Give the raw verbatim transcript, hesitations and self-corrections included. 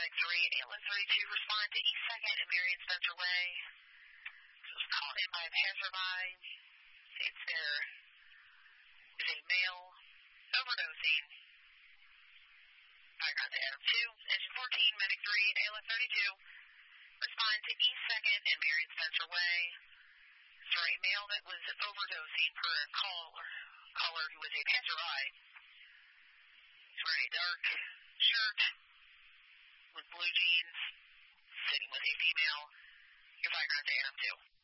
Medic three, A L S thirty-two, respond to East second and Marion Spencer Way. Just called in by a passerby. States there is a male overdosing. Background to Adam two, engine fourteen, Medic three, A L S thirty-two. Respond to East second and Marion Spencer Way. For a male that was overdosing per a caller, caller who was a passerby. He's wearing a dark shirt with blue jeans, sitting with a female. Your background to Adam two.